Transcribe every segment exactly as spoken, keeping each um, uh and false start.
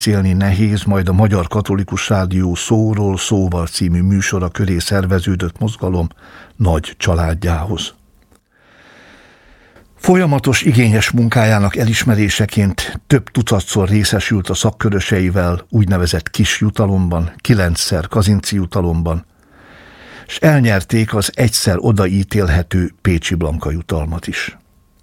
beszélni nehéz, majd a Magyar Katolikus Rádió Szóról Szóval című műsora köré szerveződött mozgalom nagy családjához. Folyamatos igényes munkájának elismeréseként több tucatszor részesült a szakköröseivel úgynevezett kis jutalomban, kilencszer Kazinczy jutalomban, és elnyerték az egyszer odaítélhető Pécsi Blanka jutalmat is.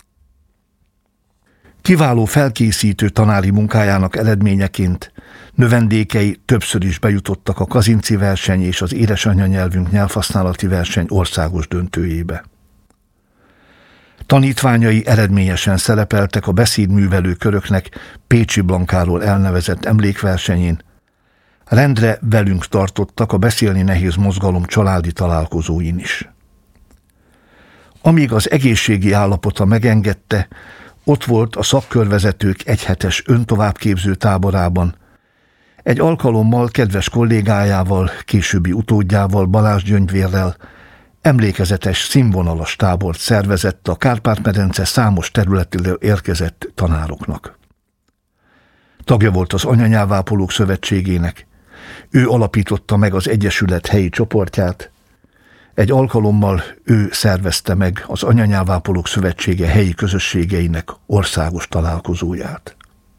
Kiváló felkészítő tanári munkájának eredményeként növendékei többször is bejutottak a Kazinczy verseny és az édesanyanyelvünk nyelvhasználati verseny országos döntőjébe. Tanítványai eredményesen szerepeltek a beszédművelő köröknek Pécsi Blankáról elnevezett emlékversenyén, rendre velünk tartottak a beszélni nehéz mozgalom családi találkozóin is. Amíg az egészségi állapota megengedte, ott volt a szakkörvezetők egyhetes öntovábbképző táborában, egy alkalommal kedves kollégájával, későbbi utódjával, Balázs Gyöngyvérrel emlékezetes, színvonalas tábort szervezett a Kárpát-medence számos területéről érkezett tanároknak. Tagja volt az Anyanyelvápolók Szövetségének, ő alapította meg az Egyesület helyi csoportját, egy alkalommal ő szervezte meg az Anyanyelvápolók Szövetsége helyi közösségeinek országos találkozóját.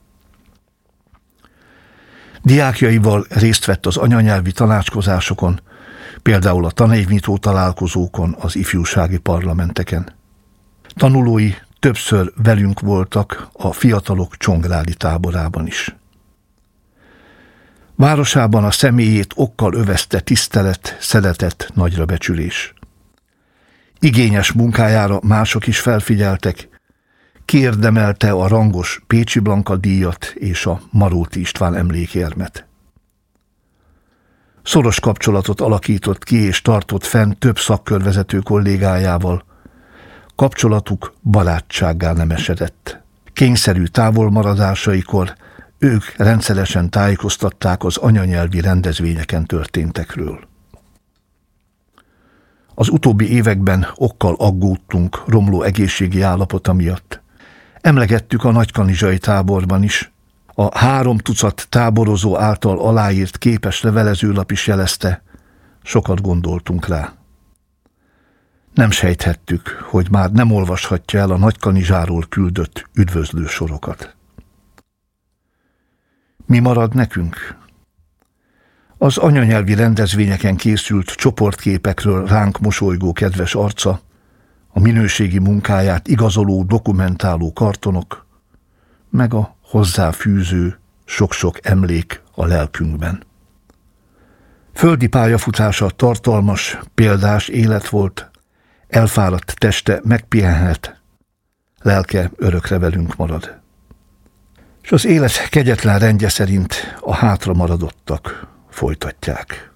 Diákjaival részt vett az anyanyelvi tanácskozásokon, például a tanévnyitó találkozókon, az ifjúsági parlamenteken. Tanulói többször velünk voltak a fiatalok csongrádi táborában is. Városában a személyét okkal övezte tisztelet, szeretet, nagyra becsülés. Igényes munkájára mások is felfigyeltek, kiérdemelte a rangos Pécsi Blanka díjat és a Maróti István emlékérmet. Szoros kapcsolatot alakított ki és tartott fenn több szakkörvezető kollégájával. Kapcsolatuk barátsággá nemesedett. Kényszerű távolmaradásaikor ők rendszeresen tájékoztatták az anyanyelvi rendezvényeken történtekről. Az utóbbi években okkal aggódtunk romló egészségi állapota miatt. Emlegettük a nagykanizsai táborban is. A három tucat táborozó által aláírt képes levelezőlap is jelezte, sokat gondoltunk rá. Nem sejthettük, hogy már nem olvashatja el a Nagykanizsáról küldött üdvözlő sorokat. Mi marad nekünk? Az anyanyelvi rendezvényeken készült csoportképekről ránk mosolygó kedves arca, a minőségi munkáját igazoló, dokumentáló kartonok, meg a hozzáfűző sok-sok emlék a lelkünkben. Földi pályafutása tartalmas, példás élet volt, elfáradt teste megpihenhet, lelke örökre velünk marad. És az élet kegyetlen rendje szerint a hátra maradottak folytatják.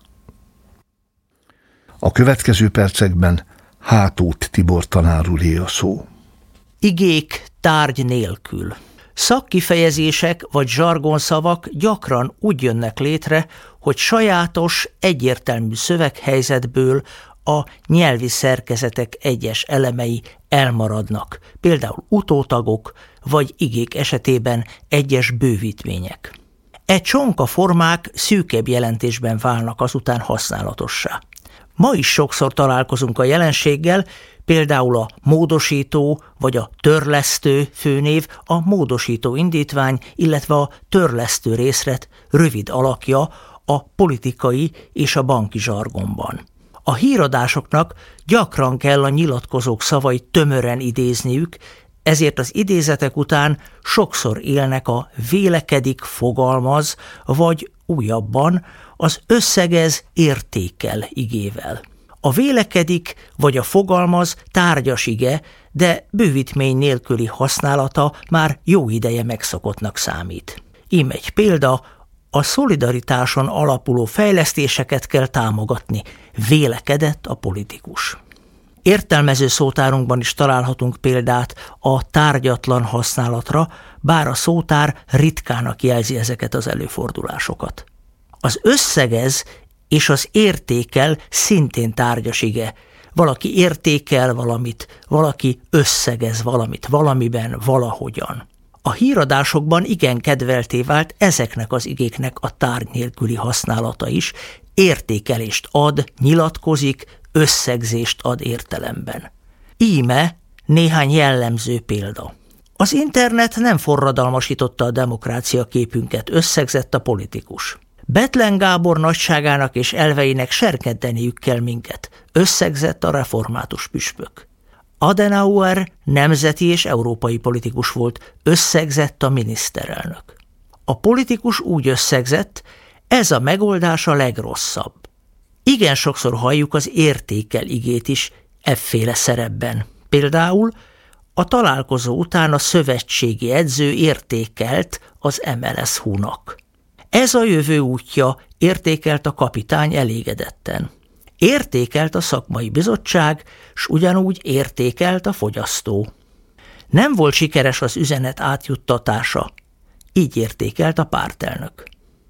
A következő percekben Hátóth Tibor tanár úré a szó. Igék tárgy nélkül. Szakkifejezések vagy zsargonszavak gyakran úgy jönnek létre, hogy sajátos, egyértelmű szöveghelyzetből a nyelvi szerkezetek egyes elemei elmaradnak, például utótagok, vagy igék esetében egyes bővítmények. E csonka formák szűkebb jelentésben válnak azután használatossá. Ma is sokszor találkozunk a jelenséggel, például a módosító vagy a törlesztő főnév, a módosító indítvány, illetve a törlesztő részlet rövid alakja a politikai és a banki zsargonban. A híradásoknak gyakran kell a nyilatkozók szavait tömören idézniük, ezért az idézetek után sokszor élnek a vélekedik, fogalmaz, vagy újabban az összegez, értékel igével. A vélekedik vagy a fogalmaz tárgyas ige, de bővítmény nélküli használata már jó ideje megszokottnak számít. Ím egy példa, a szolidaritáson alapuló fejlesztéseket kell támogatni, vélekedett a politikus. Értelmező szótárunkban is találhatunk példát a tárgyatlan használatra, bár a szótár ritkának jelzi ezeket az előfordulásokat. Az összegez és az értékel szintén tárgyas ige. Valaki értékel valamit, valaki összegez valamit valamiben, valahogyan. A híradásokban igen kedvelté vált ezeknek az igéknek a tárgy nélküli használata is, értékelést ad, nyilatkozik, összegzést ad értelemben. Íme néhány jellemző példa. Az internet nem forradalmasította a demokrácia képünket, összegzett a politikus. Bethlen Gábor nagyságának és elveinek serkenteniük kell minket, összegzett a református püspök. Adenauer nemzeti és európai politikus volt, összegzett a miniszterelnök. A politikus úgy összegzett, ez a megoldás a legrosszabb. Igen sokszor halljuk az értékel igét is efféle szerepben. Például a találkozó után a szövetségi edző értékelt az em el es hú-nak. Ez a jövő útja, értékelt a kapitány elégedetten. Értékelt a szakmai bizottság, s ugyanúgy értékelt a fogyasztó. Nem volt sikeres az üzenet átjuttatása, így értékelt a pártelnök.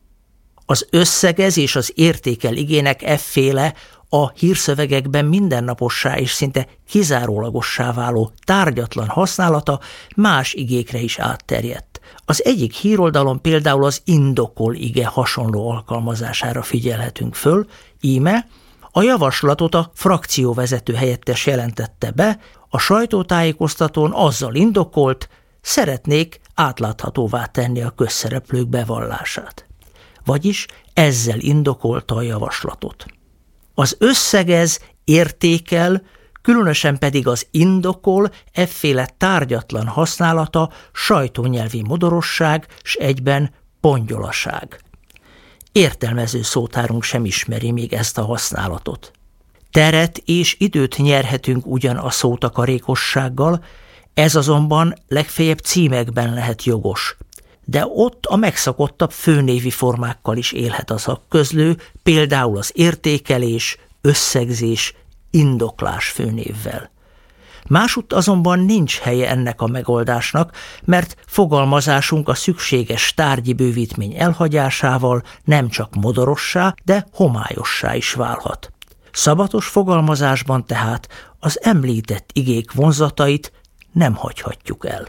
Az összegez és az értékel igének efféle a hírszövegekben mindennapossá és szinte kizárólagossá váló tárgyatlan használata más igékre is átterjedt. Az egyik híroldalon például az indokol ige hasonló alkalmazására figyelhetünk föl, íme a javaslatot a frakcióvezető helyettes jelentette be, a sajtótájékoztatón azzal indokolt, szeretnék átláthatóvá tenni a közszereplők bevallását. Vagyis ezzel indokolta a javaslatot. Az összegez, értékel, különösen pedig az indokol, efféle tárgyatlan használata sajtónyelvi modorosság, s egyben pongyolaság. Értelmező szótárunk sem ismeri még ezt a használatot. Teret és időt nyerhetünk ugyan a szótakarékossággal, ez azonban legfeljebb címekben lehet jogos, de ott a megszokottabb főnévi formákkal is élhet a szakközlő, például az értékelés, összegzés, indoklás főnévvel. Másutt azonban nincs helye ennek a megoldásnak, mert fogalmazásunk a szükséges tárgyi bővítmény elhagyásával nem csak modorossá, de homályossá is válhat. Szabatos fogalmazásban tehát az említett igék vonzatait nem hagyhatjuk el.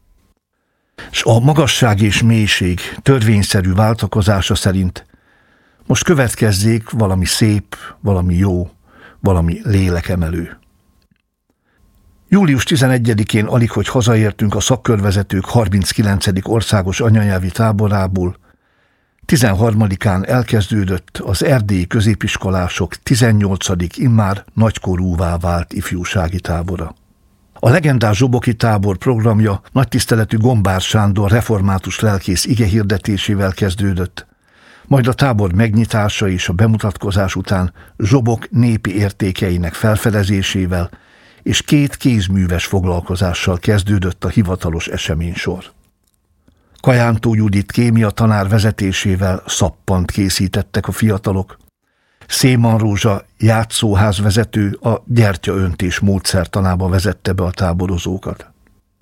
S a magasság és mélység törvényszerű váltakozása szerint most következzék valami szép, valami jó, valami lélekemelő. július tizenegyedikén alighogy hazaértünk a szakkörvezetők harminckilencedik országos anyanyelvi táborából, tizenharmadikán elkezdődött az erdélyi középiskolások tizennyolcadik immár nagykorúvá vált ifjúsági tábora. A legendás zsoboki tábor programja nagytiszteletű Gombár Sándor református lelkész igehirdetésével kezdődött, majd a tábor megnyitása és a bemutatkozás után Zsobok népi értékeinek felfedezésével és két kézműves foglalkozással kezdődött a hivatalos eseménysor. Kajántó Judit kémia tanár vezetésével szappant készítettek a fiatalok, Széman Rózsa játszóházvezető a gyertyaöntés módszertanába vezette be a táborozókat.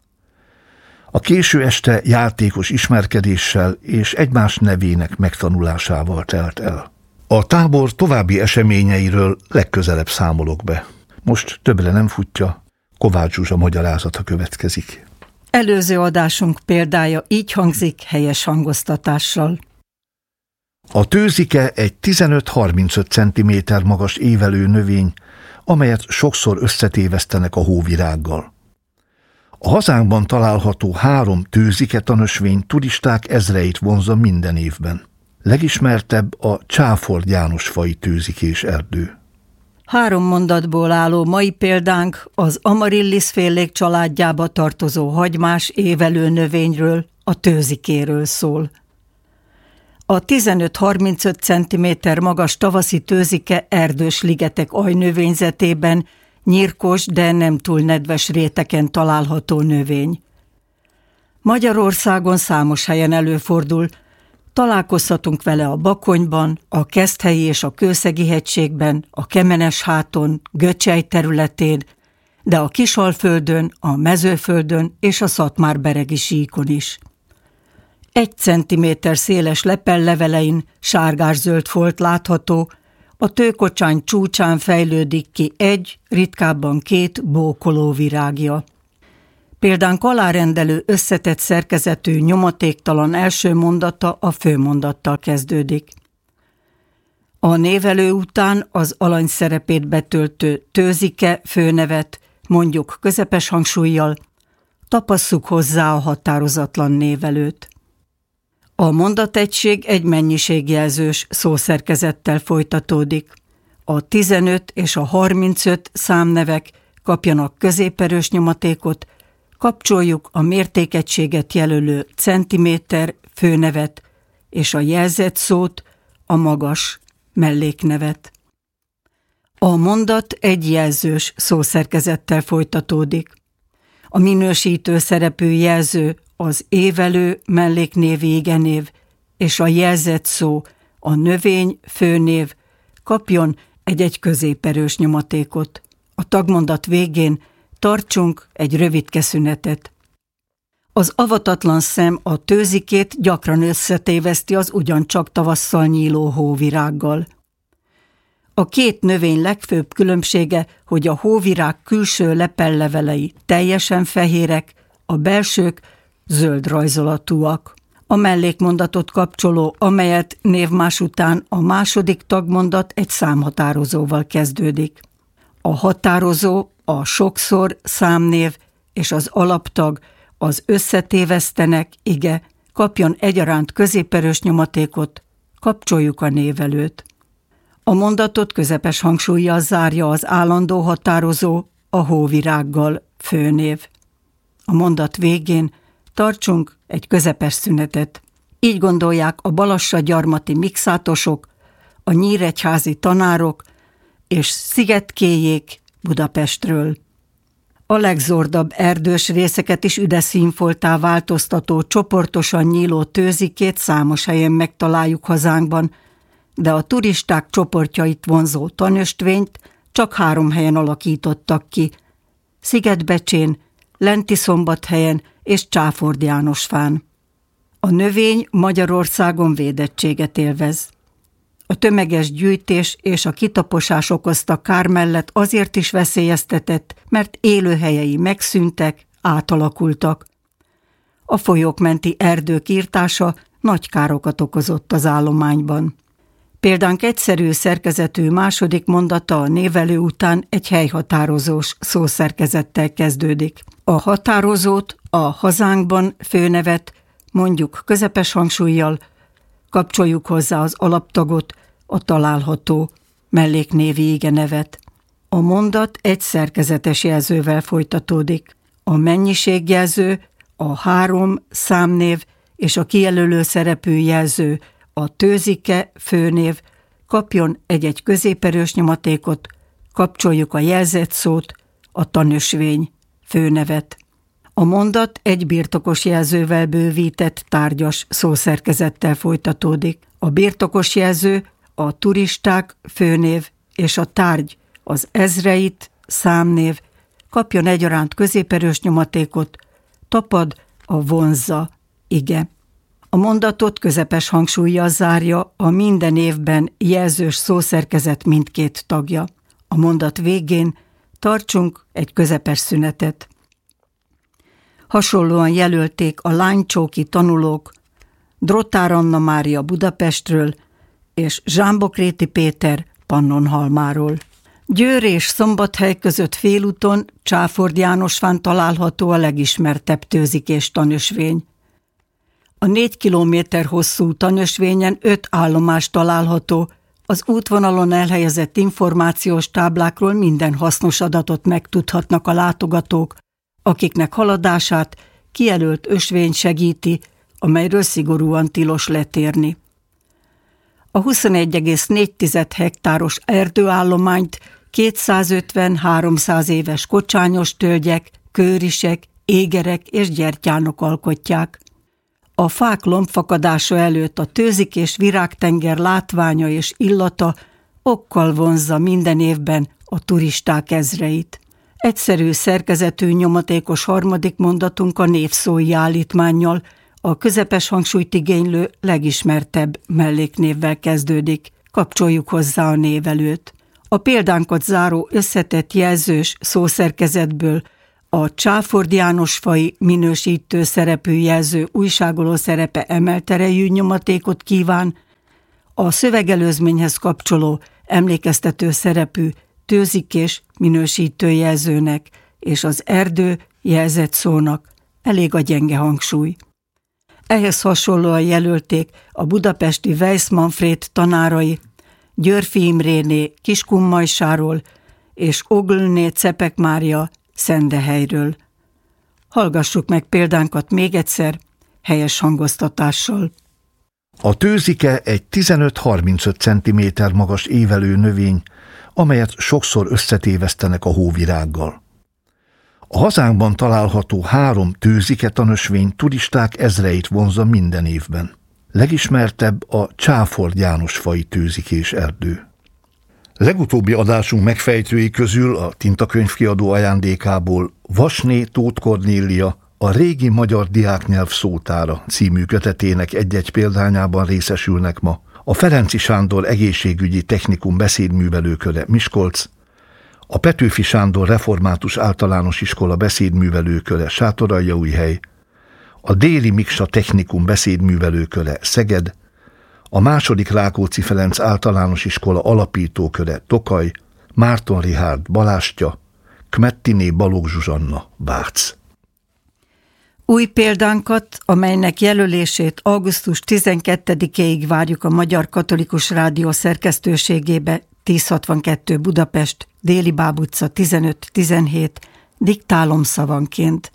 A késő este játékos ismerkedéssel és egymás nevének megtanulásával telt el. A tábor további eseményeiről legközelebb számolok be. Most többre nem futja, Kovács Zsuzsa magyarázata következik. Előző adásunk példája így hangzik helyes hangoztatással. A tőzike egy tizenöt-harmincöt centiméter magas évelő növény, amelyet sokszor összetévesztenek a hóvirággal. A hazánkban található három tőzike tanösvény turisták ezreit vonzza minden évben. Legismertebb a Csáford János faji tőzikés erdő. Három mondatból álló mai példánk az Amaryllis félék családjába tartozó hagymás évelő növényről, a tőzikéről szól. A tizenöt-harmincöt centiméter magas tavaszi tőzike erdős ligetek ajnövényzetében nyírkos, de nem túl nedves réteken található növény. Magyarországon számos helyen előfordul, találkozhatunk vele a Bakonyban, a Keszthelyi és a Kőszegi-hegységben, a Kemenes-háton, Göcsej területén, de a Kisalföldön, a Mezőföldön és a Szatmár-beregi síkon is. Egy centiméter széles lepellevelein sárgás-zöld folt látható, a tőkocsány csúcsán fejlődik ki egy, ritkábban két bókoló virágja. Példánk alárendelő összetett szerkezetű, nyomatéktalan első mondata a főmondattal kezdődik. A névelő után az alany szerepét betöltő tőzike főnevet, mondjuk közepes hangsúllyal, tapasszuk hozzá a határozatlan névelőt. A mondategység egy mennyiségjelzős szószerkezettel folytatódik. A tizenöt és a harmincöt számnevek kapjanak középerős nyomatékot, kapcsoljuk a mértékegységet jelölő centiméter főnevet és a jelzett szót, a magas melléknevet. A mondat egy jelzős szószerkezettel folytatódik. A minősítő szerepű jelző az évelő melléknévi igenév és a jelzett szó, a növény főnév kapjon egy-egy középerős nyomatékot. A tagmondat végén tartsunk egy rövidke szünetet. Az avatatlan szem a tőzikét gyakran összetéveszti az ugyancsak tavasszal nyíló hóvirággal. A két növény legfőbb különbsége, hogy a hóvirág külső lepellevelei teljesen fehérek, a belsők zöld rajzolatúak. A mellékmondatot kapcsoló, amelyet névmás után a második tagmondat egy számhatározóval kezdődik. A határozó, a sokszor számnév és az alaptag, az összetévesztenek ige kapjon egyaránt középerős nyomatékot, kapcsoljuk a névelőt. A mondatot közepes hangsúllyal zárja az állandó határozó, a hóvirággal főnév. A mondat végén tartsunk egy közepes szünetet. Így gondolják a balassagyarmati mixátosok, a nyíregyházi tanárok és szigetkéjék Budapestről. A legzordabb erdős részeket is üde színfolttá változtató, csoportosan nyíló tőzikét számos helyen megtaláljuk hazánkban, de a turisták csoportjait vonzó tanöstvényt csak három helyen alakítottak ki: Szigetbecsén, Lenti-Szombathelyen és Csáford Jánosfán. A növény Magyarországon védettséget élvez. A tömeges gyűjtés és a kitaposás okozta kár mellett azért is veszélyeztetett, mert élőhelyei megszűntek, átalakultak. A folyók menti erdők írtása nagy károkat okozott az állományban. Példánk egyszerű szerkezetű második mondata a névelő után egy helyhatározós szószerkezettel kezdődik. A határozót, a hazánkban főnevet, mondjuk közepes hangsúllyal, kapcsoljuk hozzá az alaptagot, a található melléknévi igenevet. A mondat egy szerkezetes jelzővel folytatódik. A mennyiségjelző, a három számnév és a kijelölő szerepű jelző, a tőzike főnév kapjon egy-egy középerős nyomatékot, kapcsoljuk a jelzett szót, a tanösvény főnevet. A mondat egy birtokos jelzővel bővített tárgyas szószerkezettel folytatódik. A birtokos jelző, a turisták főnév és a tárgy, az ezreit számnév kapjon egyaránt középerős nyomatékot, tapad a vonzza ige. A mondatot közepes hangsúllyal zárja a minden évben jelzős szószerkezet mindkét tagja. A mondat végén tartsunk egy közepes szünetet. Hasonlóan jelölték a lánycsóki tanulók Drottár Anna Mária Budapestről és Zsámbokréti Péter Pannonhalmáról. Győr és Szombathely között félúton Csáford Jánosfán található a legismertebb tőzikés tanösvény. A négy kilométer hosszú tanösvényen öt állomás található, az útvonalon elhelyezett információs táblákról minden hasznos adatot megtudhatnak a látogatók, akiknek haladását kijelölt ösvény segíti, amelyről szigorúan tilos letérni. A huszonegy egész négy hektáros erdőállományt kétszázötven-háromszáz éves kocsányos tölgyek, kőrisek, égerek és gyertyánok alkotják. A fák lombfakadása előtt a tőzikés virágtenger látványa és illata okkal vonzza minden évben a turisták ezreit. Egyszerű szerkezetű nyomatékos harmadik mondatunk a névszói állítmánnyal, a közepes hangsúlyt igénylő legismertebb melléknévvel kezdődik, kapcsoljuk hozzá a névelőt. A példánkat záró összetett jelzős szószerkezetből A Csáford János-faj minősítő szerepű jelző újságoló szerepe emelt erejű nyomatékot kíván, a szövegelőzményhez kapcsoló emlékeztető szerepű tőzikés minősítő jelzőnek és az erdő jelzett szónak elég a gyenge hangsúly. Ehhez hasonlóan jelölték a budapesti Weiss Manfréd tanárai Györffy Imréné Kiskunmajsáról és Oglné Cepek Mária Szendehelyről. Hallgassuk meg példánkat még egyszer, helyes hangoztatással. A tőzike egy tizenöt-harmincöt centiméter magas évelő növény, amelyet sokszor összetévesztenek a hóvirággal. A hazánkban található három tőzike tanösvény turisták ezreit vonzza minden évben. Legismertebb a Csáford János-faji tőzikés erdő. Legutóbbi adásunk megfejtői közül a Tintakönyvkiadó ajándékából Vasné Tóth Kornélia a Régi magyar diáknyelv szótára című kötetének egy-egy példányában részesülnek ma a Ferenczy Sándor egészségügyi technikum beszédművelőköre Miskolc, a Petőfi Sándor református általános iskola beszédművelőköre Sátoraljaújhely, a Déri Miksa technikum beszédművelőköre Szeged, a második Rákóczi Ferenc általános iskola alapítóköre Tokaj, Márton Richárd Balástya, Kmettiné Balogh Zsuzsanna Vác. Új példánkat, amelynek jelölését augusztus tizenkettedikéig várjuk a Magyar Katolikus Rádió szerkesztőségébe, tízszázhatvankettő Budapest, Déli Báb utca tizenöt tizenhét, diktálom szavanként.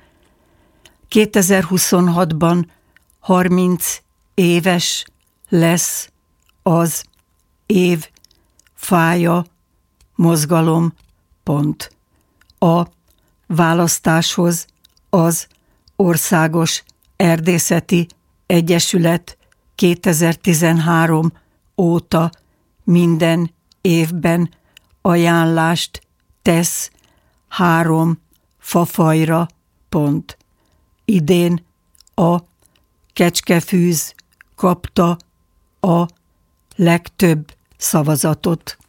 kétezer-huszonhatban harminc éves lesz az év fája mozgalom pont. A választáshoz az Országos Erdészeti Egyesület kétezer-tizenhárom óta minden évben ajánlást tesz három fafajra pont. Idén a kecskefűz kapta a legtöbb szavazatot.